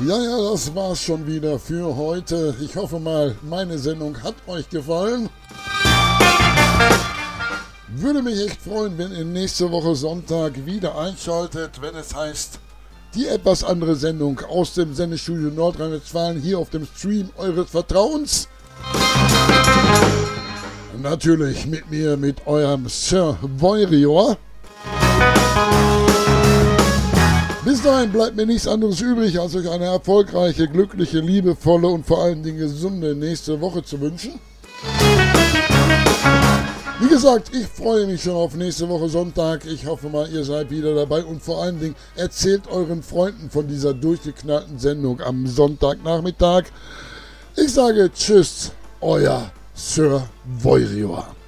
Ja, das war's schon wieder für heute. Ich hoffe mal, meine Sendung hat euch gefallen. Würde mich echt freuen, wenn ihr nächste Woche Sonntag wieder einschaltet, wenn es heißt, die etwas andere Sendung aus dem Sendestudio Nordrhein-Westfalen hier auf dem Stream eures Vertrauens. Natürlich mit mir, mit eurem Sir Voirior. Bis dahin bleibt mir nichts anderes übrig, als euch eine erfolgreiche, glückliche, liebevolle und vor allen Dingen gesunde nächste Woche zu wünschen. Wie gesagt, ich freue mich schon auf nächste Woche Sonntag. Ich hoffe mal, ihr seid wieder dabei und vor allen Dingen erzählt euren Freunden von dieser durchgeknallten Sendung am Sonntagnachmittag. Ich sage Tschüss, euer Sir Voirior.